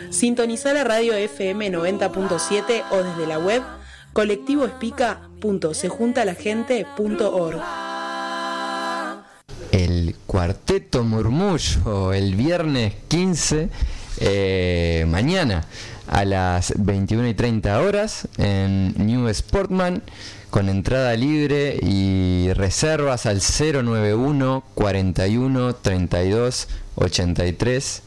Sintonizá la radio FM 90.7 o desde la web colectivoespica.sejuntalagente.org. El Cuarteto Murmullo el viernes 15, mañana a las 21:30 horas en New Sportman, con entrada libre y reservas al 091 41 32 83